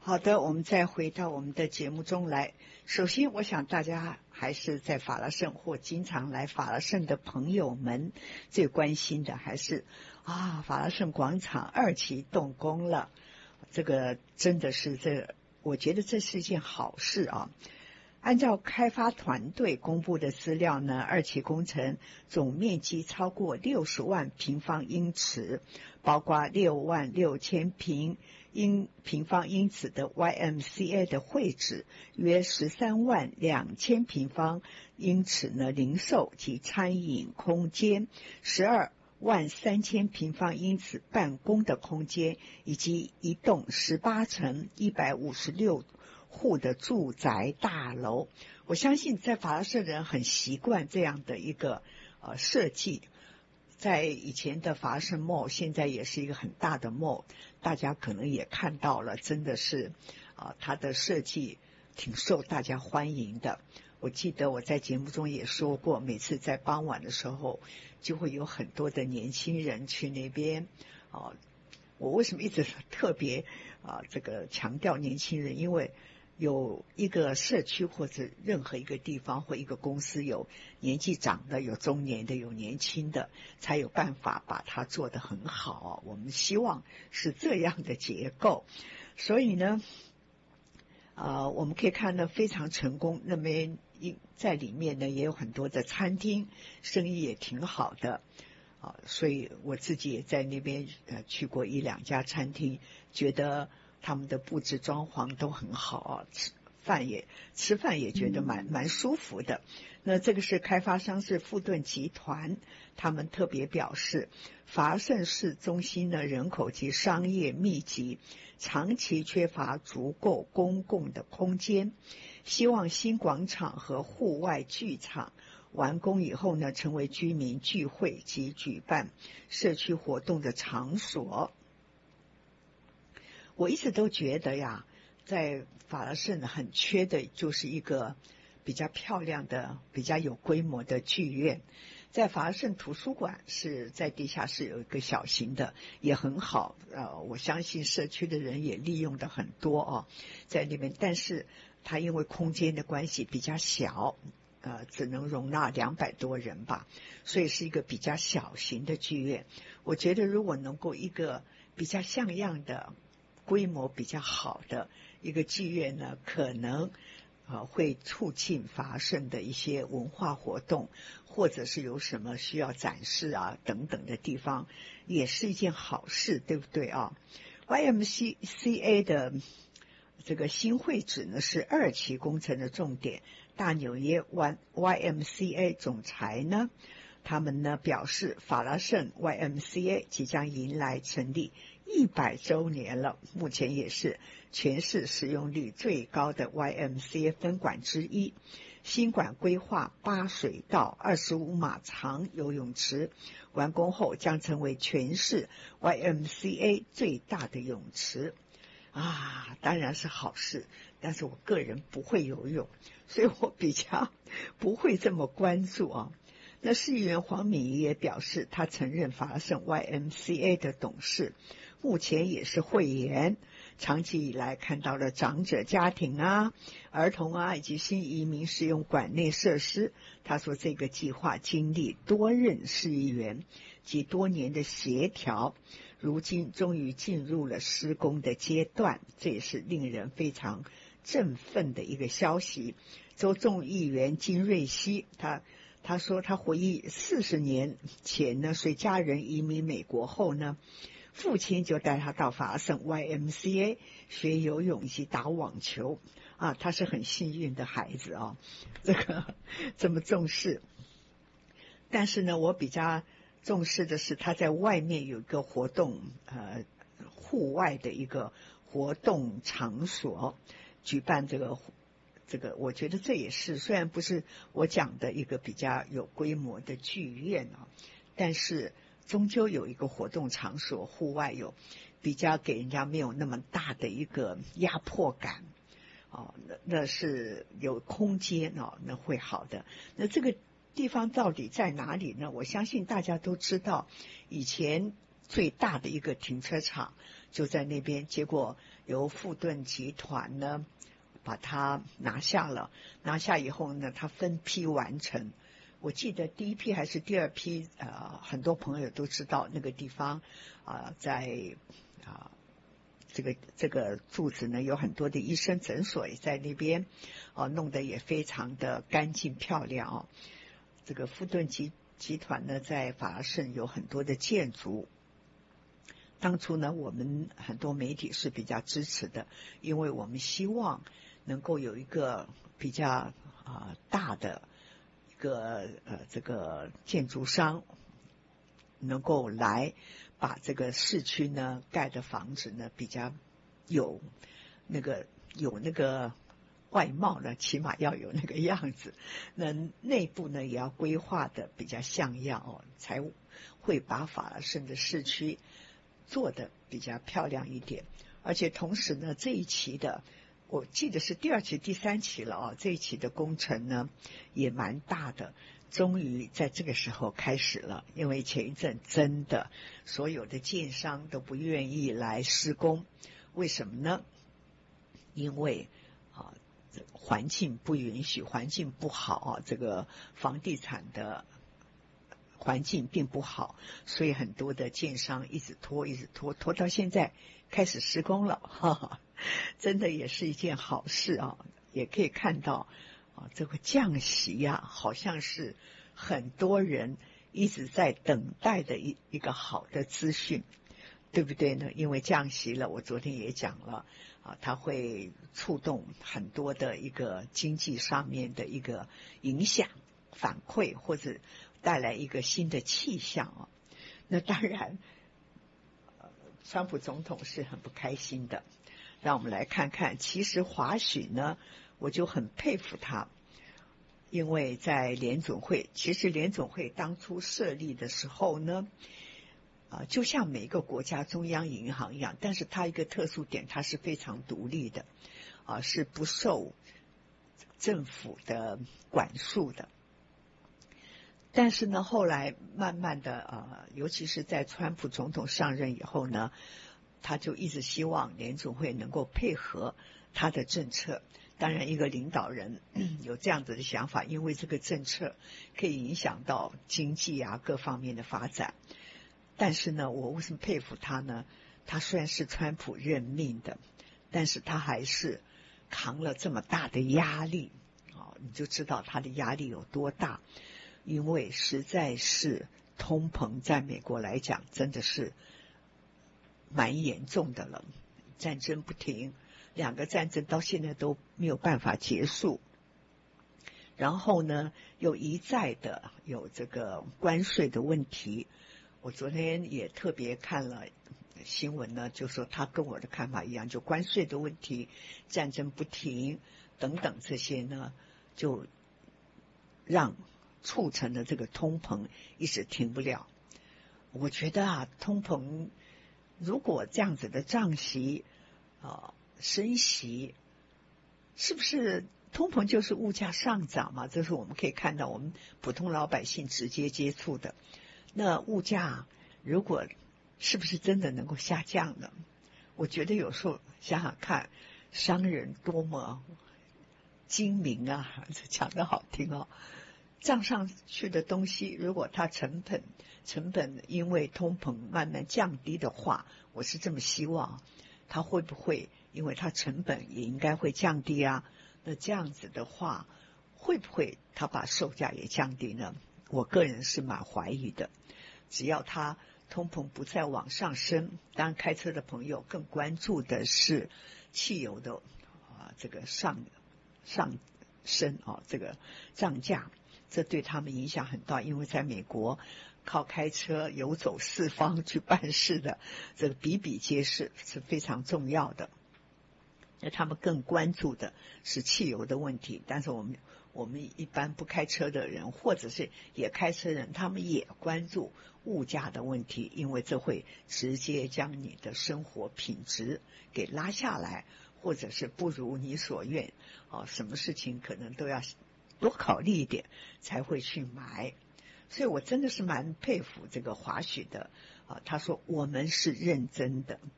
好的，我们再回到我们的节目中来。首先，我想大家还是在法拉盛或经常来法拉盛的朋友们最关心的还是法拉盛广场2期动工了。这个真的是我觉得这是一件好事啊。按照开发团队公布的资料呢，2期工程总面积超过60万平方英尺，包括6万6千平方英尺的 YMCA 的会址，约13万2千平方英尺呢零售及餐饮空间，12万3千平方英尺办公的空间，以及一栋18层156户的住宅大楼。我相信在法拉盛人很习惯这样的一个设计。在以前的法拉盛 mall 现在也是一个很大的 mall， 大家可能也看到了，真的是它的设计挺受大家欢迎的。我记得我在节目中也说过，每次在傍晚的时候就会有很多的年轻人去那边我为什么一直特别这个强调年轻人？因为有一个社区或者任何一个地方或一个公司有年纪长的，有中年的，有年轻的，才有办法把它做得很好。我们希望是这样的结构。所以呢我们可以看到非常成功。那边在里面呢也有很多的餐厅，生意也挺好的所以我自己也在那边去过1-2家餐厅，觉得他们的布置装潢都很好吃饭也觉得蛮舒服的。那这个是开发商是富顿集团，他们特别表示，法拉盛市中心的人口及商业密集，长期缺乏足够公共的空间，希望新广场和户外剧场完工以后呢，成为居民聚会及举办社区活动的场所。我一直都觉得在法拉盛很缺的就是一个比较漂亮的、比较有规模的剧院。在法拉盛图书馆是在地下室有一个小型的，也很好。我相信社区的人也利用的很多在那边，但是它因为空间的关系比较小，只能容纳200多人吧，所以是一个比较小型的剧院。我觉得如果能够一个比较像样的、规模比较好的一个剧院呢，可能会促进法拉盛的一些文化活动，或者是有什么需要展示等等的地方，也是一件好事，对不对YMCA 的这个新会址呢是2期工程的重点。大纽约 YMCA 总裁呢，他们呢表示，法拉盛 YMCA 即将迎来成立100周年了，目前也是全市使用率最高的 YMCA 分馆之一。新馆规划8水道25码长游泳池，完工后将成为全市 YMCA 最大的泳池。当然是好事，但是我个人不会游泳，所以我比较不会这么关注那市议员黄敏仪也表示，他承认法拉盛 YMCA 的董事，目前也是会员，长期以来看到了长者家庭儿童以及新移民使用馆内设施。他说这个计划经历多任市议员及多年的协调，如今终于进入了施工的阶段，这也是令人非常振奋的一个消息。州众议员金瑞熙他说他回忆40年前呢，随家人移民美国后呢，父亲就带他到法拉盛 YMCA 学游泳以及打网球他是很幸运的孩子这个这么重视。但是呢，我比较重视的是他在外面有一个活动户外的一个活动场所举办这个我觉得这也是虽然不是我讲的一个比较有规模的剧院但是终究有一个活动场所，户外有比较给人家没有那么大的一个压迫感那是有空间那会好的。那这个地方到底在哪里呢？我相信大家都知道，以前最大的一个停车场就在那边，结果由富顿集团呢把它拿下了，拿下以后呢，它分批完成。我记得第一批还是第二批，很多朋友都知道那个地方在这个柱子呢有很多的医生诊所也在那边，弄得也非常的干净漂亮哦。这个富顿集团呢在法拉盛有很多的建筑。当初呢，我们很多媒体是比较支持的，因为我们希望能够有一个比较大的一个这个建筑商能够来把这个市区呢盖的房子呢比较有那个外貌呢，起码要有那个样子，那内部呢也要规划的比较像样哦，才会把法拉盛的市区做的比较漂亮一点。而且同时呢，这一期的我记得是第二期第三期了哦，这一期的工程呢也蛮大的，终于在这个时候开始了。因为前一阵真的所有的建商都不愿意来施工，为什么呢？因为环境不允许，环境不好这个房地产的环境并不好，所以很多的建商一直拖到现在开始施工了，真的也是一件好事啊！也可以看到这个降息好像是很多人一直在等待的一个好的资讯，对不对呢？因为降息了，我昨天也讲了它会触动很多的一个经济上面的一个影响反馈，或者带来一个新的气象那当然川普总统是很不开心的。让我们来看看，其实华许呢我就很佩服他，因为在联总会，其实联总会当初设立的时候呢就像每个国家中央银行一样，但是它一个特殊点，它是非常独立的是不受政府的管束的。但是呢，后来慢慢的尤其是在川普总统上任以后呢，他就一直希望联总会能够配合他的政策。当然一个领导人有这样子的想法，因为这个政策可以影响到经济各方面的发展。但是呢，我为什么佩服他呢？他虽然是川普任命的，但是他还是扛了这么大的压力你就知道他的压力有多大。因为实在是通膨在美国来讲真的是蛮严重的了，战争不停，2个战争到现在都没有办法结束，然后呢又一再的有这个关税的问题。我昨天也特别看了新闻呢，就说他跟我的看法一样，就关税的问题，战争不停等等这些呢，就让促成了这个通膨一直停不了。我觉得通膨如果这样子的降息升息，是不是通膨就是物价上涨嘛？这是我们可以看到我们普通老百姓直接接触的。那物价如果是不是真的能够下降呢？我觉得有时候想想看，商人多么精明讲得好听账上去的东西，如果它成本因为通膨慢慢降低的话，我是这么希望，它会不会因为它成本也应该会降低那这样子的话，会不会它把售价也降低呢？我个人是蛮怀疑的。只要它通膨不再往上升，当然开车的朋友更关注的是汽油的这个上升这个涨价，这对他们影响很大。因为在美国靠开车游走四方去办事的这个比比皆是，是非常重要的。那他们更关注的是汽油的问题，但是我们一般不开车的人，或者是也开车人，他们也关注物价的问题，因为这会直接将你的生活品质给拉下来，或者是不如你所愿什么事情可能都要多考虑一点才会去买。所以我真的是蛮佩服这个华许的他说我们是认真的，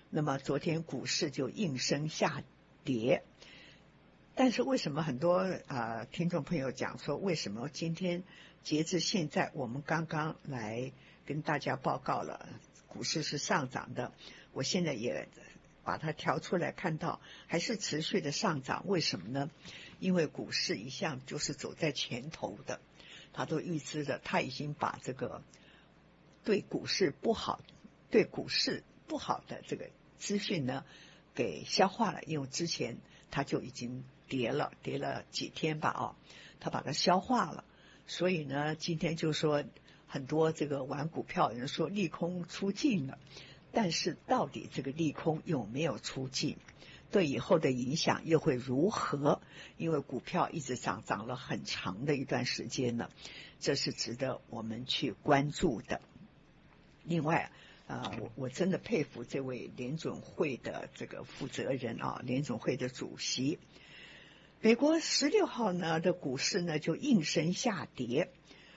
那么昨天股市就应声下跌。但是为什么很多听众朋友讲说，为什么今天截至现在我们刚刚来跟大家报告了股市是上涨的，我现在也把它调出来看到还是持续的上涨。为什么呢？因为股市一向就是走在前头的，他都预知的，他已经把这个对股市不好的这个资讯呢给消化了。因为之前他就已经跌了几天吧，他把它消化了。所以呢，今天就说很多这个玩股票人说利空出尽了，但是到底这个利空有没有出尽，对以后的影响又会如何？因为股票一直涨了很长的一段时间了，这是值得我们去关注的。另外我真的佩服这位联准会的这个负责人联准会的主席。美国16号呢的股市呢就应声下跌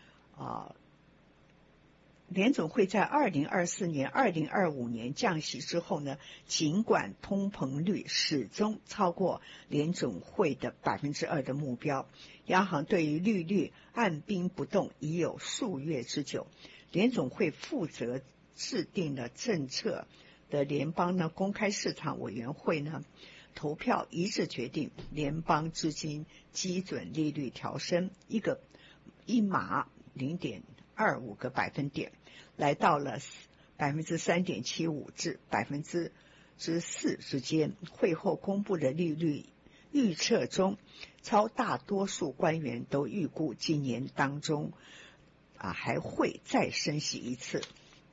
联准会在2024年、2025年降息之后呢，尽管通膨率始终超过联准会的 2% 的目标，央行对于利率按兵不动已有数月之久。联准会负责制定了政策的联邦呢公开市场委员会呢投票一致决定联邦资金基准利率调升一码 0.25个百分点，来到了 3.75% 至 4% 之间。会后公布的利率预测中，超大多数官员都预估今年当中还会再升息一次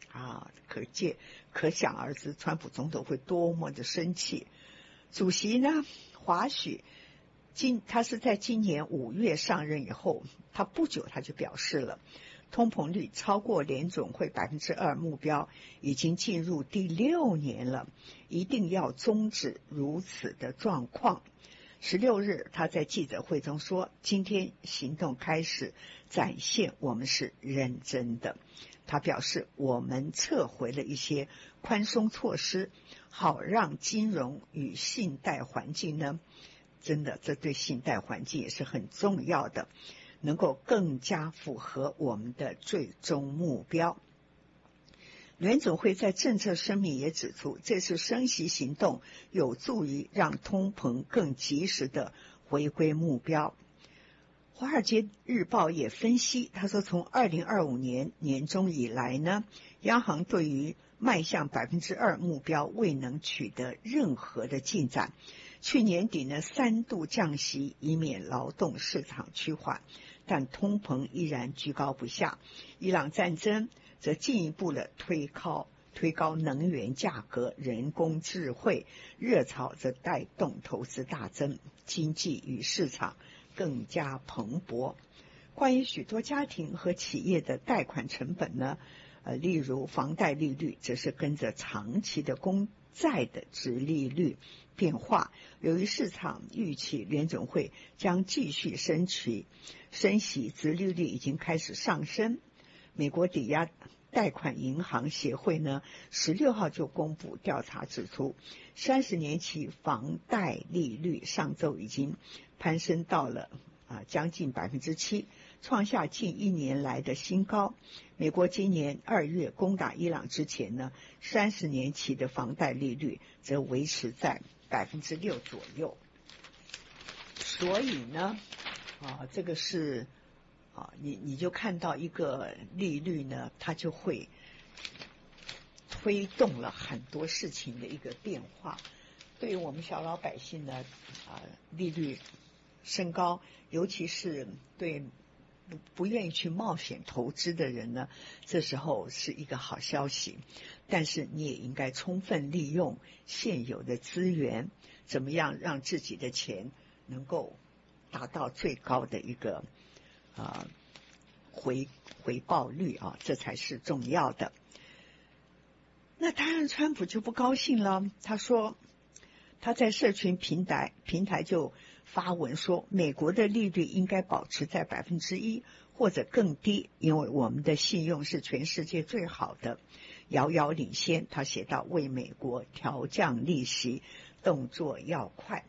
可想而知川普总统会多么的生气。主席呢华许他是在今年5月上任以后，他不久他就表示了，通膨率超过联准会 2% 目标已经进入第6年了，一定要终止如此的状况。16日他在记者会中说，今天行动开始展现我们是认真的。他表示，我们撤回了一些宽松措施，好让金融与信贷环境呢，真的这对信贷环境也是很重要的，能够更加符合我们的最终目标。联准会在政策声明也指出，这次升息行动有助于让通膨更及时的回归目标。华尔街日报也分析，他说从2025年年中以来呢，央行对于迈向 2% 目标未能取得任何的进展。去年底呢3度降息，以免劳动市场趋缓，但通膨依然居高不下。伊朗战争则进一步的推高能源价格，人工智慧热潮则带动投资大增，经济与市场更加蓬勃。关于许多家庭和企业的贷款成本呢，例如房贷利率则是跟着长期的公债的殖利率变化。由于市场预期联准会将继续升息，殖利率已经开始上升。美国抵押贷款银行协会呢16号就公布调查指出，30年期房贷利率上周已经攀升到了将近 7%， 创下近1年来的新高。美国今年2月攻打伊朗之前呢，30年期的房贷利率则维持在 6% 左右。所以呢这个是你就看到一个利率呢，它就会推动了很多事情的一个变化。对于我们小老百姓呢利率升高，尤其是对不愿意去冒险投资的人呢，这时候是一个好消息。但是你也应该充分利用现有的资源，怎么样让自己的钱能够达到最高的一个回报率这才是重要的。那当然川普就不高兴了，他说他在社群平台就发文说，美国的利率应该保持在 1% 或者更低，因为我们的信用是全世界最好的。 遥遥领先。他写到为美国调降利息，动作要快。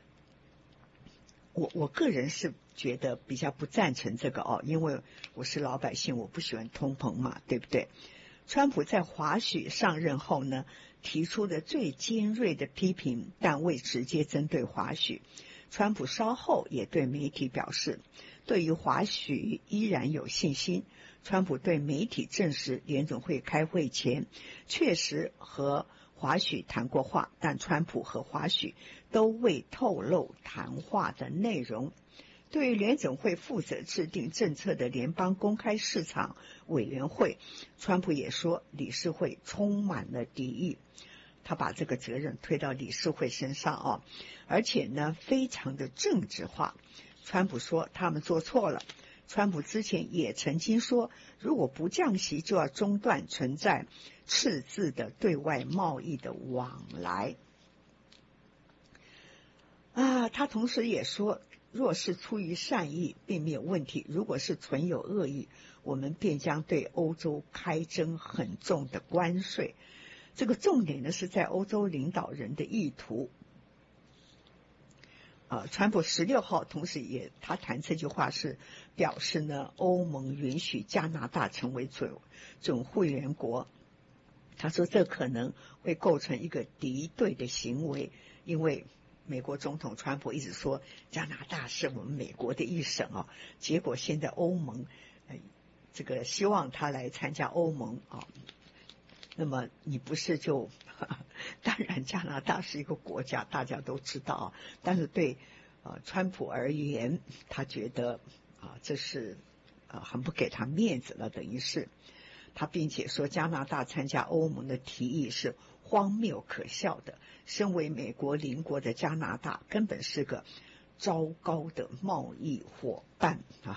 我个人是觉得比较不赞成这个因为我是老百姓，我不喜欢通膨嘛，对不对？川普在华许上任后呢，提出的最尖锐的批评，但未直接针对华许。川普稍后也对媒体表示，对于华许依然有信心。川普对媒体证实，联准会开会前确实和华许谈过话，但川普和华许都未透露谈话的内容。对于联准会负责制定政策的联邦公开市场委员会，川普也说理事会充满了敌意，他把这个责任推到理事会身上而且呢非常的政治化。川普说他们做错了。川普之前也曾经说，如果不降息就要中断存在赤字的对外贸易的往来他同时也说，若是出于善意并没有问题，如果是存有恶意，我们便将对欧洲开征很重的关税。这个重点呢是在欧洲领导人的意图。川普16号同时他谈这句话是表示呢，欧盟允许加拿大成为准会员国。他说这可能会构成一个敌对的行为，因为美国总统川普一直说加拿大是我们美国的一省结果现在欧盟这个希望他来参加欧盟那么你不是就当然加拿大是一个国家，大家都知道但是对川普而言，他觉得这是很不给他面子了，等于是他，并且说加拿大参加欧盟的提议是荒谬可笑的，身为美国邻国的加拿大根本是个糟糕的贸易伙伴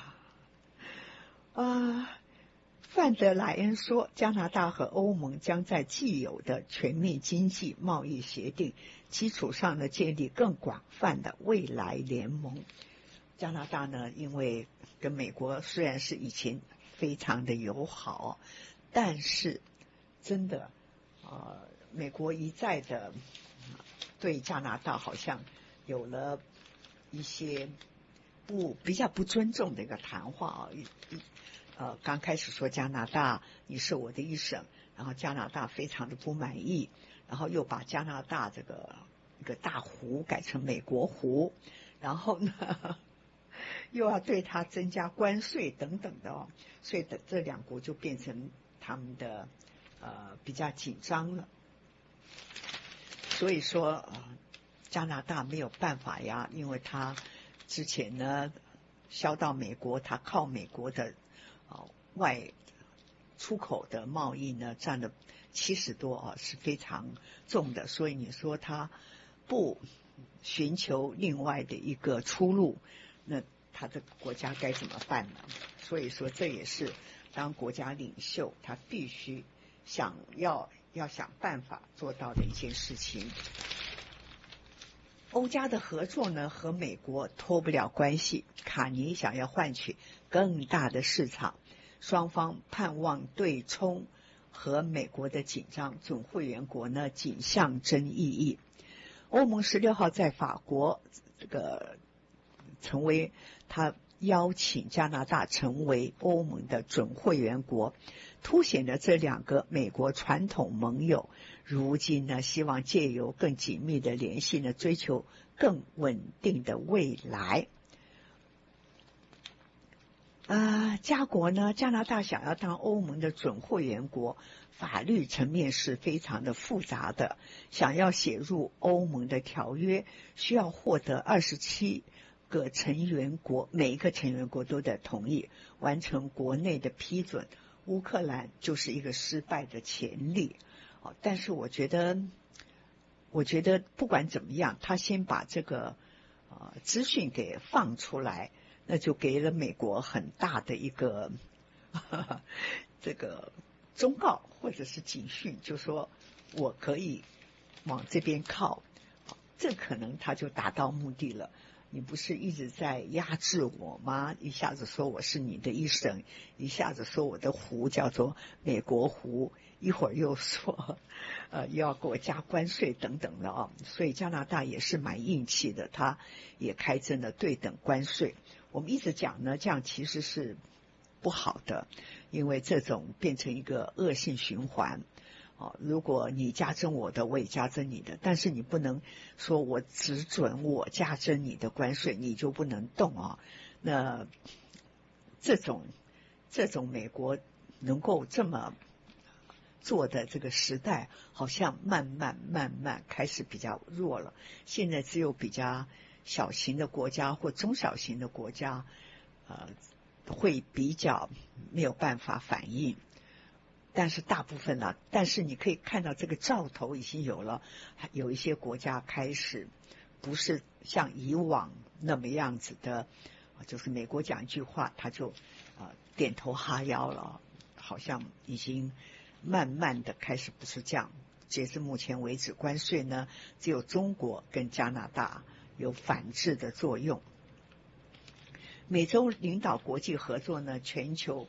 范德莱恩说，加拿大和欧盟将在既有的全面经济贸易协定基础上呢，建立更广泛的未来联盟。加拿大呢，因为跟美国虽然是以前非常的友好，但是真的美国一再的对加拿大好像有了一些比较不尊重的一个谈话刚开始说加拿大你是我的一省，然后加拿大非常的不满意，然后又把加拿大这个一个大湖改成美国湖，然后呢又要对它增加关税等等的所以这两国就变成他们的比较紧张了。所以说加拿大没有办法呀，因为他之前呢销到美国，他靠美国的外出口的贸易呢占了70多是非常重的，所以你说他不寻求另外的一个出路，那他的国家该怎么办呢？所以说这也是当国家领袖他必须要想办法做到的一件事情。欧加的合作呢和美国脱不了关系，卡尼想要换取更大的市场，双方盼望对冲和美国的紧张，准会员国呢仅象征意义。欧盟16号在法国这个成为他邀请加拿大成为欧盟的准会员国，凸显了这两个美国传统盟友如今呢希望借由更紧密的联系呢追求更稳定的未来。加拿大想要当欧盟的准会员国，法律层面是非常的复杂的，想要写入欧盟的条约需要获得27个成员国，每一个成员国都得同意，完成国内的批准。乌克兰就是一个失败的前例但是我觉得不管怎么样，他先把这个资讯给放出来，那就给了美国很大的一个这个忠告或者是警讯，就说我可以往这边靠，这可能他就达到目的了。你不是一直在压制我吗？一下子说我是你的一省，一下子说我的湖叫做美国湖， 一会儿又说又要给我加关税等等的啊，所以加拿大也是蛮硬气的，他也开征了对等关税。我们一直讲呢，这样其实是不好的，因为这种变成一个恶性循环。如果你加征我的，我也加征你的，但是你不能说我只准我加征你的关税，你就不能动啊。那这种美国能够这么做的这个时代，好像慢慢开始比较弱了。现在只有比较小型的国家或中小型的国家，会比较没有办法反应。但是大部分呢，但是你可以看到这个兆头已经有了，有一些国家开始不是像以往那么样子的，就是美国讲一句话他就点头哈腰了，好像已经慢慢的开始不是这样。截至目前为止，关税呢只有中国跟加拿大有反制的作用。美洲领导国际合作呢，全球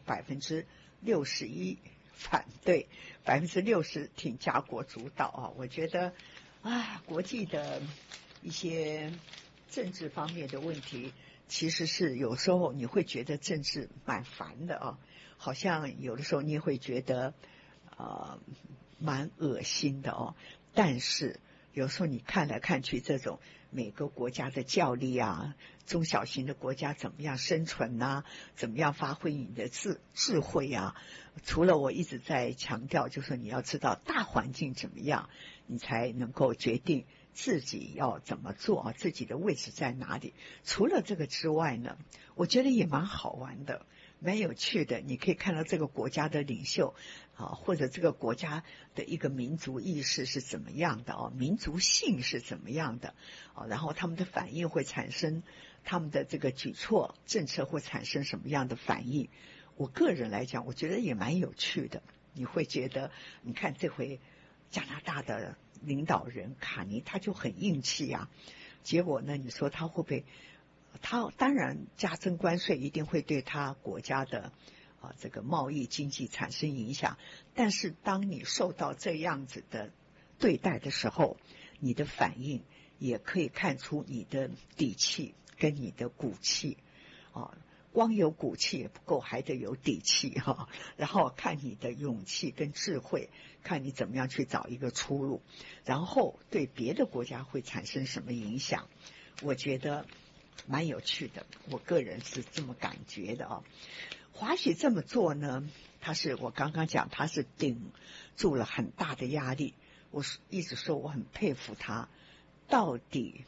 61%反对，60%挺家国主导啊。我觉得国际的一些政治方面的问题，其实是有时候你会觉得政治蛮烦的啊，好像有的时候你也会觉得蛮恶心的哦。但是有时候你看来看去，这种每个国家的较力啊，中小型的国家怎么样生存啊，怎么样发挥你的智慧啊，除了我一直在强调，就是你要知道大环境怎么样，你才能够决定自己要怎么做，自己的位置在哪里。除了这个之外呢，我觉得也蛮好玩的，蛮有趣的。你可以看到这个国家的领袖或者这个国家的一个民族意识是怎么样的民族性是怎么样的然后他们的反应会产生，他们的这个举措政策会产生什么样的反应。我个人来讲，我觉得也蛮有趣的。你会觉得，你看这回加拿大的领导人卡尼他就很硬气啊，结果呢，你说他会不会？他当然加征关税一定会对他国家的这个贸易经济产生影响，但是当你受到这样子的对待的时候，你的反应也可以看出你的底气跟你的骨气光有骨气也不够，还得有底气然后看你的勇气跟智慧，看你怎么样去找一个出路，然后对别的国家会产生什么影响。我觉得蛮有趣的，我个人是这么感觉的华许这么做呢，我刚刚讲他是顶住了很大的压力，我一直说我很佩服他。到底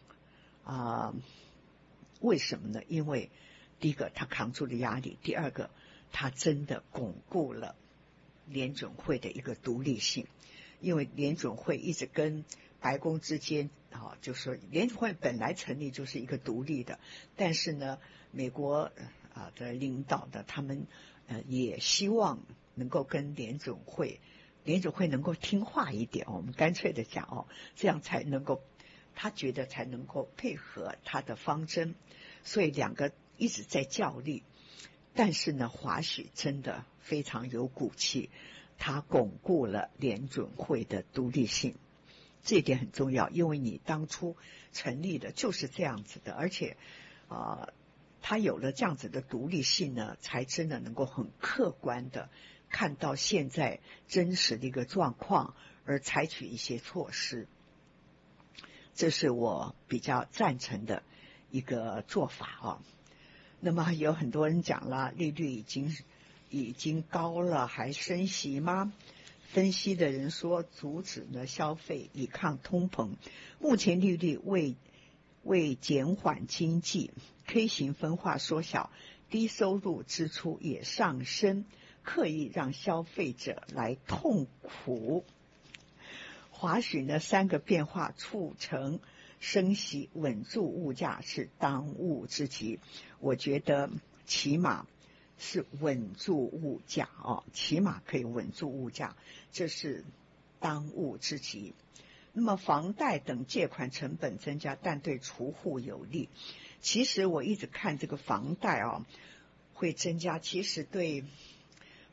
为什么呢？因为第一个他扛住了压力，第二个他真的巩固了联准会的一个独立性。因为联准会一直跟白宫之间就是说联准会本来成立就是一个独立的，但是呢美国的领导的他们也希望能够跟联准会能够听话一点我们干脆的讲这样才能够，他觉得才能够配合他的方针，所以两个一直在较力。但是呢华许真的非常有骨气，他巩固了联准会的独立性，这一点很重要，因为你当初成立的就是这样子的，而且他有了这样子的独立性呢，才真的能够很客观的看到现在真实的一个状况，而采取一些措施。这是我比较赞成的一个做法那么有很多人讲了，利率已经高了，还升息吗？分析的人说，阻止呢消费以抗通膨。目前利率为减缓经济 K 型分化缩小，低收入支出也上升，刻意让消费者来痛苦。华许呢3个变化促成升息稳住物价是当务之急。我觉得起码是稳住物价起码可以稳住物价，这是当务之急。那么房贷等借款成本增加，但对储户有利。其实我一直看这个房贷会增加，其实对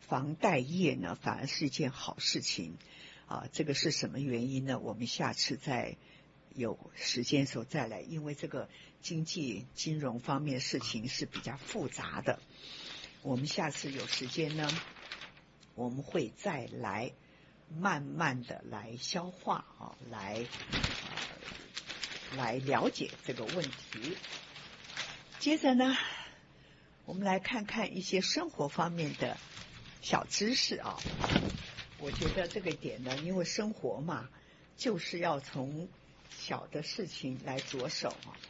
防贷业呢反而是一件好事情这个是什么原因呢？我们下次再有时间的时候再来，因为这个经济金融方面事情是比较复杂的，我们下次有时间呢我们会再来慢慢的来消化来了解这个问题。接着呢我们来看看一些生活方面的小知识我觉得这个点呢，因为生活嘛就是要从小的事情来着手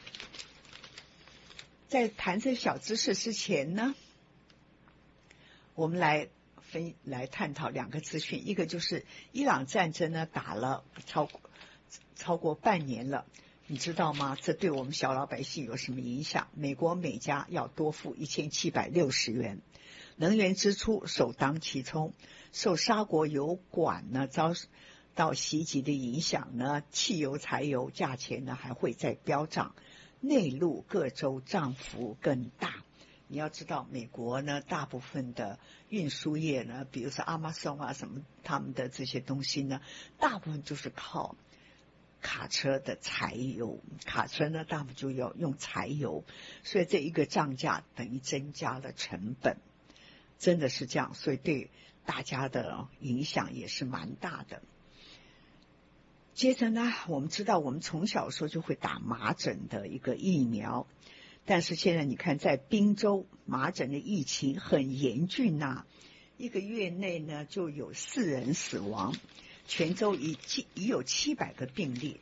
在谈这小知识之前呢，我们来探讨两个资讯，一个就是伊朗战争呢打了超过半年了，你知道吗？这对我们小老百姓有什么影响？美国每家要多付1760元，能源支出首当其冲，受沙国油管呢遭到袭击的影响呢，汽油柴油价钱呢还会再飙涨，内陆各州涨幅更大。你要知道美国呢大部分的运输业呢，比如说 Amazon 什么他们的这些东西呢，大部分就是靠卡车的柴油，卡车呢大部分就要用柴油，所以这一个涨价等于增加了成本，真的是这样，所以对大家的影响也是蛮大的。接着呢，我们知道我们从小时候就会打麻疹的一个疫苗，但是现在你看在宾州麻疹的疫情很严峻一个月内呢就有4人死亡，全州已有700个病例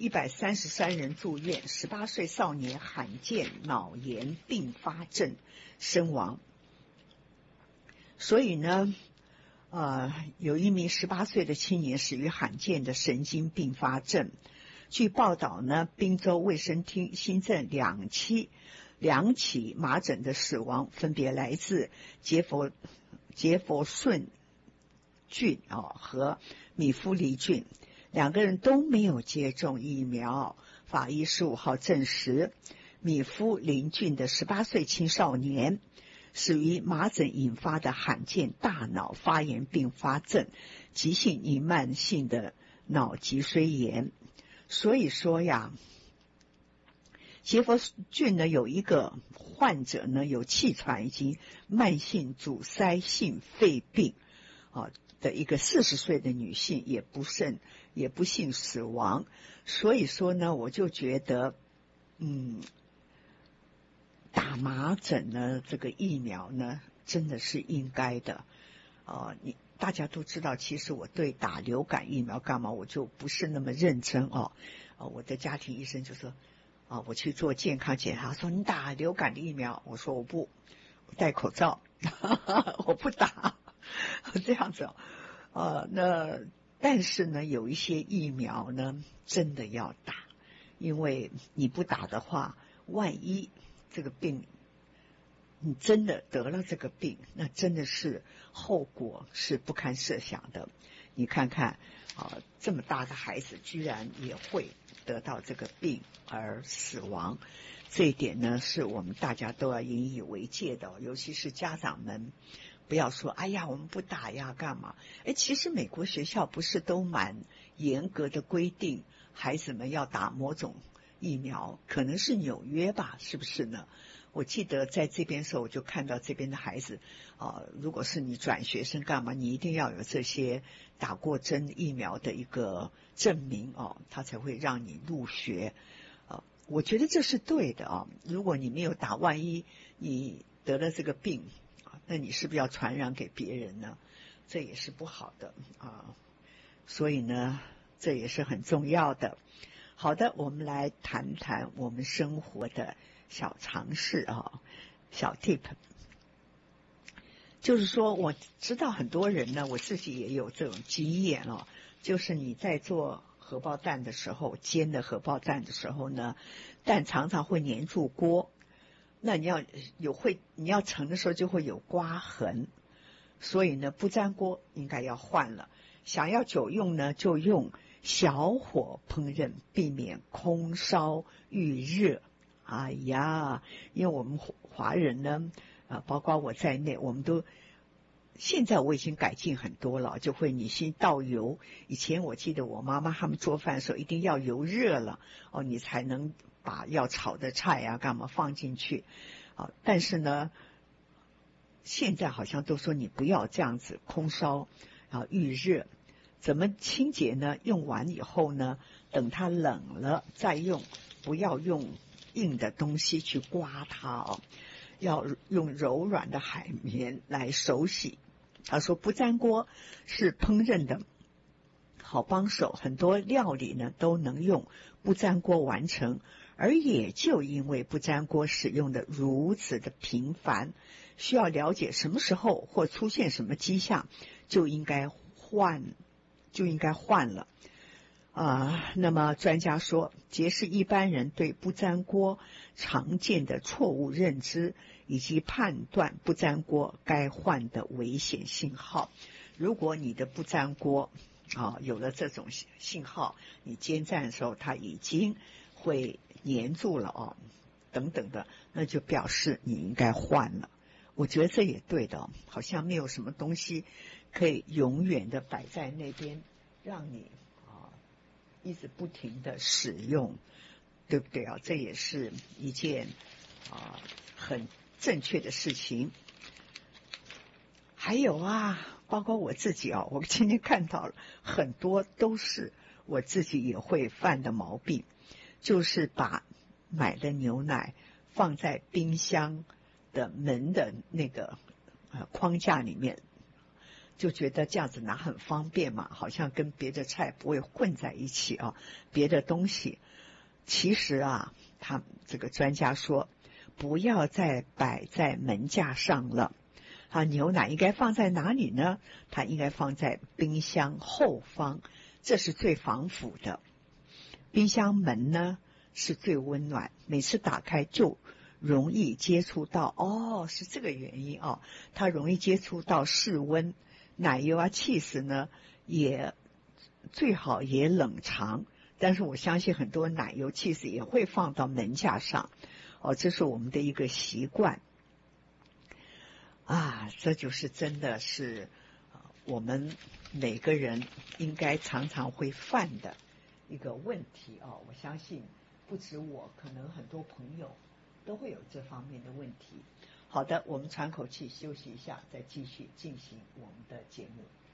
，133人住院，18岁少年罕见脑炎并发症身亡。所以呢有一名18岁的青年死于罕见的神经并发症。据报道呢，宾州卫生厅新增两起麻疹的死亡，分别来自杰佛顺菌和米夫里菌，2个人都没有接种疫苗。法医15号证实，米夫林菌的18岁青少年死于麻疹引发的罕见大脑发炎并发症，急性弥漫性的脑脊髓炎。所以说呀，杰佛郡呢有一个患者呢有气喘以及慢性阻塞性肺病的一个40岁的女性也不幸死亡。所以说呢，我就觉得打麻疹呢这个疫苗呢真的是应该的大家都知道，其实我对打流感疫苗干嘛我就不是那么认真我的家庭医生就说我去做健康检查，说你打流感的疫苗，我说我不，我戴口罩我不打这样子那但是呢有一些疫苗呢真的要打，因为你不打的话，万一这个病你真的得了这个病，那真的是后果是不堪设想的。你看看这么大的孩子居然也会得到这个病而死亡，这一点呢是我们大家都要引以为戒的尤其是家长们不要说哎呀我们不打呀干嘛。其实美国学校不是都蛮严格的规定孩子们要打某种疫苗，可能是纽约吧，是不是呢？我记得在这边的时候我就看到这边的孩子如果是你转学生干嘛，你一定要有这些打过针疫苗的一个证明他才会让你入学我觉得这是对的如果你没有打，万一你得了这个病那你是不是要传染给别人呢？这也是不好的所以呢这也是很重要的。好的，我们来谈谈我们生活的小常识小 tip。 就是说我知道很多人呢，我自己也有这种经验就是你在做荷包蛋的时候，煎的荷包蛋的时候呢，蛋常常会粘住锅，那你要盛的时候就会有刮痕，所以呢不粘锅应该要换了。想要久用呢，就用小火烹饪，避免空烧遇热。因为我们华人呢包括我在内，我们都现在我已经改进很多了，就会你先倒油。以前我记得我妈妈他们做饭的时候一定要油热了哦，你才能把要炒的菜啊干嘛放进去。但是呢，现在好像都说你不要这样子空烧预热。怎么清洁呢？用完以后呢，等它冷了再用，不要用硬的东西去刮它哦，要用柔软的海绵来手洗。他说不粘锅是烹饪的好帮手，很多料理呢都能用不粘锅完成，而也就因为不粘锅使用的如此的频繁，需要了解什么时候或出现什么迹象就应该换了。那么专家说，揭示一般人对不粘锅常见的错误认知，以及判断不粘锅该换的危险信号。如果你的不粘锅有了这种信号，你煎蘸的时候它已经会粘住了等等的，那就表示你应该换了。我觉得这也对的好像没有什么东西可以永远的摆在那边让你一直不停的使用，对不对这也是一件很正确的事情。还有包括我自己我今天看到了很多都是我自己也会犯的毛病，就是把买的牛奶放在冰箱的门的那个框架里面，就觉得这样子拿很方便嘛，好像跟别的菜不会混在一起别的东西。其实他这个专家说不要再摆在门架上了牛奶应该放在哪里呢？它应该放在冰箱后方，这是最防腐的。冰箱门呢是最温暖，每次打开就容易接触到是这个原因它容易接触到室温。奶油cheese呢也最好也冷藏，但是我相信很多奶油cheese也会放到门架上这是我们的一个习惯这就是真的是我们每个人应该常常会犯的一个问题我相信不止我，可能很多朋友都会有这方面的问题。好的，我们喘口气休息一下，再继续进行我们的节目。